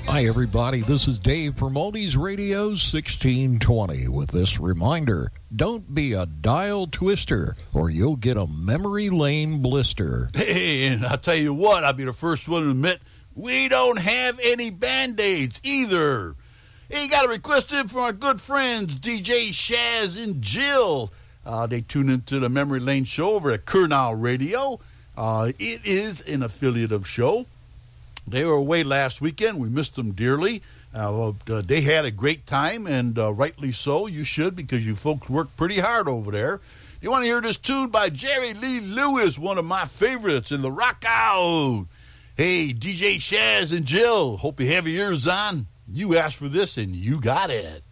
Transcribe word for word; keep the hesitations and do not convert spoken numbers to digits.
Hi, everybody. This is Dave from Oldies Radio sixteen twenty with this reminder. Don't be a dial twister or you'll get a memory lane blister. Hey, and I'll tell you what, I'll be the first one to admit, we don't have any Band-Aids either. Hey, you got a request in from our good friends, D J Shaz and Jill. Uh, they tune into the Memory Lane show over at Kurnow Radio. Uh, it is an affiliate of show. They were away last weekend. We missed them dearly. Uh, uh, they had a great time, and uh, rightly so. You should, because you folks work pretty hard over there. You want to hear this tune by Jerry Lee Lewis, one of my favorites in the Rock Out. Hey, D J Shaz and Jill, hope you have your ears on. You asked for this, and you got it.